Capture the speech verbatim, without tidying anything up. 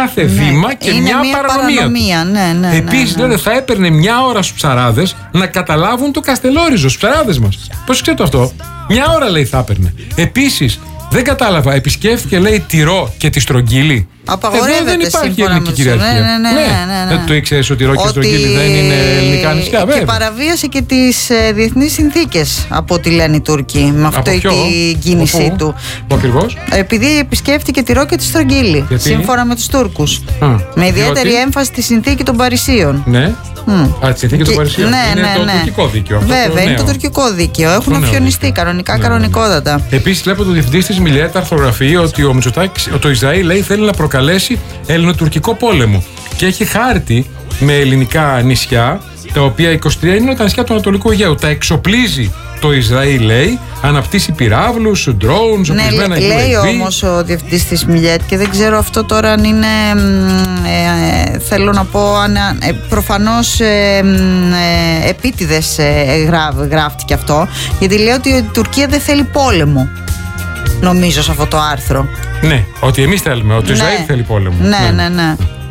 κάθε ναι. βήμα και είναι μια, μια παρανομία. παρανομία. Ναι, ναι, Επίσης, ναι, ναι. λένε, θα έπαιρνε μια ώρα στους ψαράδες να καταλάβουν το Καστελόριζο, στους ψαράδες μας. Πώς ξέρετε αυτό? Μια ώρα, λέει, θα έπαιρνε. Επίσης, δεν κατάλαβα, επισκέφθηκε, λέει, Τυρό και τη Στρογγύλη. Απαγορεύεται. Εδώ δεν υπάρχει ελληνική κυριαρχία. Ναι, ναι, ναι, ναι, ναι, ναι. Το ήξερες ότι Τυρό και Στρογγύλη δεν είναι ελληνικά νησιά, βέβαια. Και παραβίασε και τις ε, διεθνείς συνθήκες, από ό,τι λένε οι Τούρκοι, με αυτή την κίνησή Οπού? του. Πού ακριβώς? Επειδή επισκέφτηκε Τυρό και τη Στρογγύλη, σύμφωνα με τους Τούρκους. Α, με ιδιαίτερη διότι... έμφαση στη συνθήκη των Παρισίων. Ναι. Mm. Α, τη συνθήκη των Παρισίων. Ναι, είναι ναι, το ναι. τουρκικό δίκαιο. Βέβαια, το είναι το τουρκικό δίκαιο. Έχουν αφιονιστεί κανονικά, ναι, κανονικότατα. Ναι. Επίσης, βλέπω το διευθυντής της Μιλιέτα αρθρογραφεί ότι ο Μητσοτάκης, το Ισραήλ, λέει, θέλει να προκαλέσει ελληνοτουρκικό πόλεμο. Και έχει χάρτη με ελληνικά νησιά, τα οποία είκοσι τρία είναι τα νησιά του Ανατολικού Αιγαίου. Τα εξοπλίζει το Ισραήλ, λέει, αναπτύσσει πυράβλους, drones, ναι, οπλισμένα λέει, λέει γιου έι βι. όμως ο διευθυντής της Μιλιέτ, και δεν ξέρω αυτό τώρα αν είναι, ε, ε, θέλω να πω, αν, ε, προφανώς ε, ε, επίτηδες ε, γράφ, γράφτηκε αυτό, γιατί λέει ότι η Τουρκία δεν θέλει πόλεμο, νομίζω, σε αυτό το άρθρο. Ναι, ότι εμείς θέλουμε, ότι το Ισραήλ ναι. θέλει πόλεμο. Ναι, ναι, ναι, ναι.